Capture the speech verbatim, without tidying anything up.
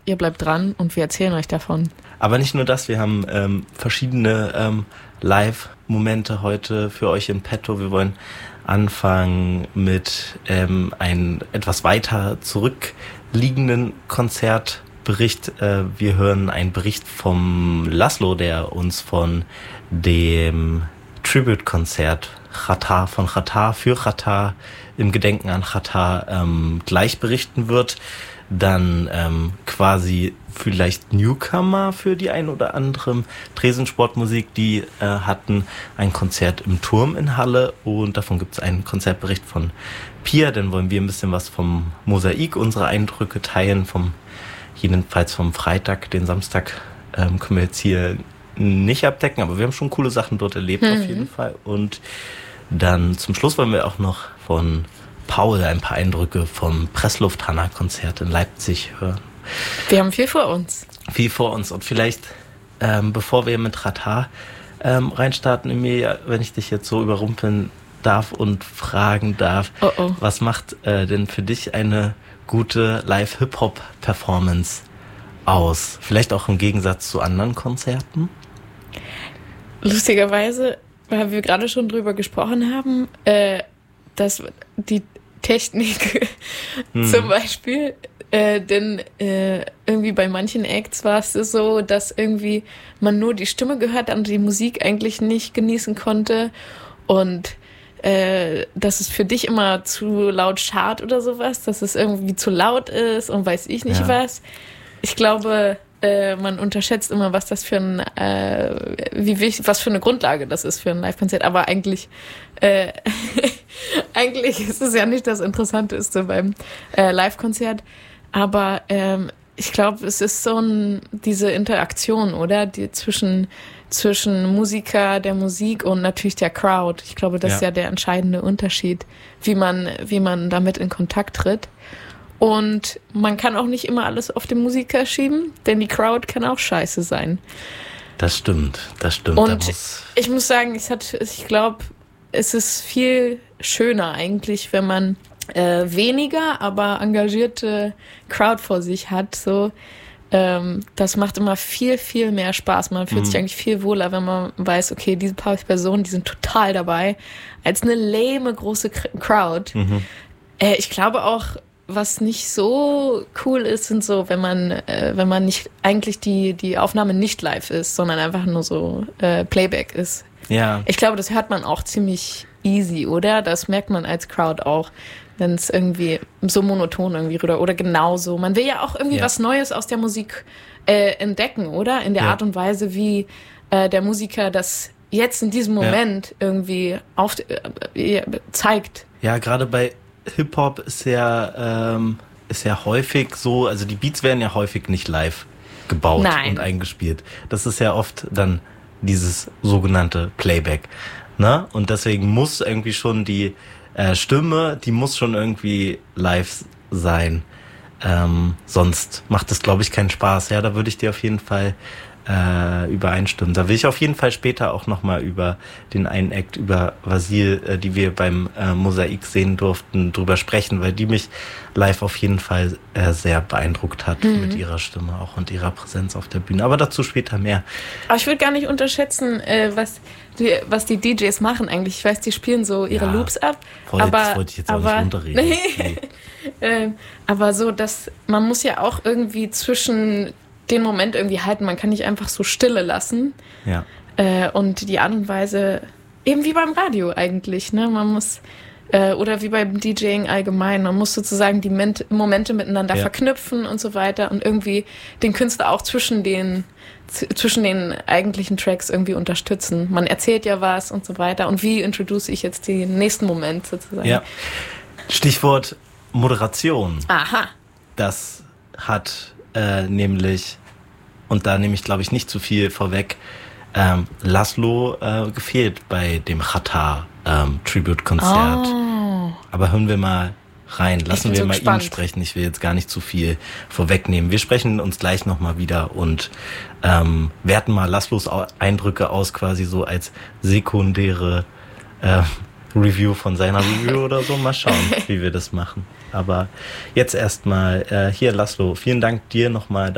Ihr bleibt dran und wir erzählen euch davon. Aber nicht nur das, wir haben ähm, verschiedene ähm, Live-Momente heute für euch in petto. Wir wollen anfangen mit ähm, einem etwas weiter zurückliegenden Konzertbericht. Äh, wir hören einen Bericht vom Laszlo, der uns von dem Tribute-Konzert Xatar von Xatar für Xatar im Gedenken an Xatar ähm, gleich berichten wird. Dann ähm, quasi vielleicht Newcomer für die ein oder andere Tresensportmusik, die äh, hatten ein Konzert im Turm in Halle und davon gibt es einen Konzertbericht von Pia. Dann wollen wir ein bisschen was vom Mosaik, unsere Eindrücke teilen, vom jedenfalls vom Freitag, den Samstag ähm, können wir jetzt hier nicht abdecken, aber wir haben schon coole Sachen dort erlebt mhm. auf jeden Fall. Und dann zum Schluss wollen wir auch noch von Paul ein paar Eindrücke vom Presslufthansa-Konzert in Leipzig hören. Wir haben viel vor uns. Viel vor uns. Und vielleicht, ähm, bevor wir mit Xatar ähm, reinstarten, Emilia, wenn ich dich jetzt so überrumpeln darf und fragen darf, oh oh. was macht äh, denn für dich eine gute Live-Hip-Hop-Performance aus? Vielleicht auch im Gegensatz zu anderen Konzerten? Lustigerweise, weil wir gerade schon drüber gesprochen haben, äh, dass die Technik hm. zum Beispiel, äh, denn äh, irgendwie bei manchen Acts war es so, dass irgendwie man nur die Stimme gehört hat und die Musik eigentlich nicht genießen konnte und äh, dass es für dich immer zu laut scharrt oder sowas, dass es irgendwie zu laut ist und weiß ich nicht ja. was. Ich glaube, äh, man unterschätzt immer, was das für ein, äh, wie wichtig, was für eine Grundlage das ist für ein Live-Konzert. Aber eigentlich, äh, eigentlich ist es ja nicht das Interessanteste beim äh, Live-Konzert. Aber ähm, ich glaube, es ist so ein, diese Interaktion, oder? Die zwischen, zwischen Musiker, der Musik und natürlich der Crowd. Ich glaube, das ja. ist ja der entscheidende Unterschied, wie man, wie man damit in Kontakt tritt. Und man kann auch nicht immer alles auf den Musiker schieben, denn die Crowd kann auch scheiße sein. Das stimmt, das stimmt. Und da muss ich muss sagen, ich, ich glaube, es ist viel schöner eigentlich, wenn man äh, weniger, aber engagierte Crowd vor sich hat. So, ähm, das macht immer viel, viel mehr Spaß. Man fühlt mhm. sich eigentlich viel wohler, wenn man weiß, okay, diese paar Personen, die sind total dabei, als eine lame große Crowd. Mhm. Äh, ich glaube auch, was nicht so cool ist, sind so, wenn man, äh, wenn man nicht eigentlich die die Aufnahme nicht live ist, sondern einfach nur so äh, Playback ist. Ja. Ich glaube, das hört man auch ziemlich easy, oder? Das merkt man als Crowd auch, wenn es irgendwie so monoton irgendwie rüber oder genauso. Man will ja auch irgendwie ja. was Neues aus der Musik äh, entdecken, oder? In der ja. Art und Weise, wie äh, der Musiker das jetzt in diesem Moment ja. irgendwie auf, äh, zeigt. Ja, gerade bei Hip-Hop ist ja, ähm, ist ja häufig so, also die Beats werden ja häufig nicht live gebaut Nein. und eingespielt. Das ist ja oft dann dieses sogenannte Playback. Ne? Und deswegen muss irgendwie schon die äh, Stimme, die muss schon irgendwie live sein. Ähm, sonst macht es, glaube ich, keinen Spaß. Ja, da würde ich dir auf jeden Fall äh, übereinstimmen. Da will ich auf jeden Fall später auch nochmal über den einen Act, über Vasil, äh, die wir beim äh, Mosaik sehen durften, drüber sprechen, weil die mich live auf jeden Fall äh, sehr beeindruckt hat mhm. mit ihrer Stimme auch und ihrer Präsenz auf der Bühne. Aber dazu später mehr. Aber ich würde gar nicht unterschätzen, äh, was, die, was die D Js machen eigentlich. Ich weiß, die spielen so ihre ja, Loops ab. Voll, aber, das wollte ich jetzt aber, auch nicht runterreden. Nee. Nee. ähm, aber so, dass man muss ja auch irgendwie zwischen den Moment irgendwie halten. Man kann nicht einfach so Stille lassen. Ja. Äh, und die Art und Weise, eben wie beim Radio eigentlich, ne? Man muss, äh, oder wie beim DJing allgemein, man muss sozusagen die Ment- Momente miteinander ja. verknüpfen und so weiter und irgendwie den Künstler auch zwischen den, z- zwischen den eigentlichen Tracks irgendwie unterstützen. Man erzählt ja was und so weiter. Und wie introduce ich jetzt den nächsten Moment sozusagen? Ja. Stichwort Moderation. Aha. Das hat äh, nämlich, und da nehme ich, glaube ich, nicht zu viel vorweg, ähm, Laszlo äh, gefehlt bei dem Xatar ähm, Tribute-Konzert. Oh. Aber hören wir mal rein. Lassen wir so mal gespannt. ihn sprechen. Ich will jetzt gar nicht zu viel vorwegnehmen. Wir sprechen uns gleich nochmal wieder und ähm, werten mal Laszlos Eindrücke aus, quasi so als sekundäre äh, Review von seiner Review oder so. Mal schauen, wie wir das machen. Aber jetzt erstmal äh, hier, Laszlo, vielen Dank dir nochmal